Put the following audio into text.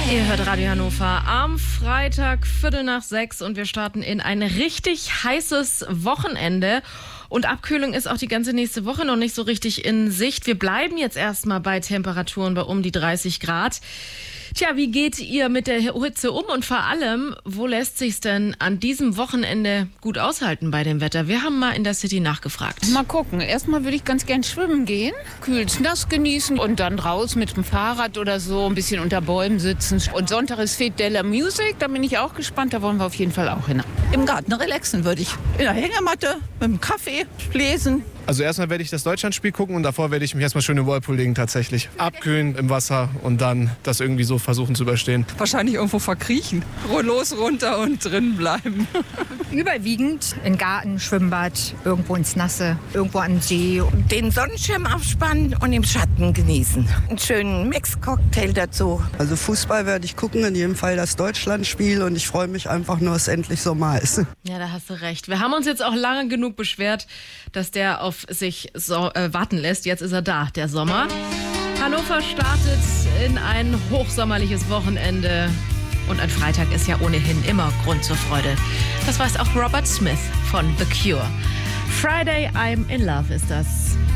Ihr hört Radio Hannover am Freitag, 5:45 und wir starten in ein richtig heißes Wochenende. Und Abkühlung ist auch die ganze nächste Woche noch nicht so richtig in Sicht. Wir bleiben jetzt erstmal bei Temperaturen bei um die 30 Grad. Tja, wie geht ihr mit der Hitze um und vor allem, wo lässt sich's denn an diesem Wochenende gut aushalten bei dem Wetter? Wir haben mal in der City nachgefragt. Mal gucken. Erstmal würde ich ganz gern schwimmen gehen, kühles Nass genießen und dann raus mit dem Fahrrad oder so ein bisschen unter Bäumen sitzen. Und Sonntag ist Fête de la Musique, da bin ich auch gespannt, da wollen wir auf jeden Fall auch hin. Im Garten relaxen würde ich. In der Hängematte, mit dem Kaffee, lesen. Also erstmal werde ich das Deutschlandspiel gucken und davor werde ich mich erstmal schön im Whirlpool legen tatsächlich. Abkühlen im Wasser und dann das irgendwie so versuchen zu überstehen. Wahrscheinlich irgendwo verkriechen. Los, runter und drin bleiben. Überwiegend in Garten, Schwimmbad, irgendwo ins Nasse, irgendwo an den See. Den Sonnenschirm aufspannen und im Schatten genießen. Einen schönen Mix-Cocktail dazu. Also Fußball werde ich gucken, in jedem Fall das Deutschlandspiel und ich freue mich einfach nur, dass es endlich Sommer ist. Ja, da hast du recht. Wir haben uns jetzt auch lange genug beschwert, dass der auf sich warten lässt. Jetzt ist er da, der Sommer. Hannover startet in ein hochsommerliches Wochenende. Und ein Freitag ist ja ohnehin immer Grund zur Freude. Das weiß auch Robert Smith von The Cure. Friday I'm in Love ist das.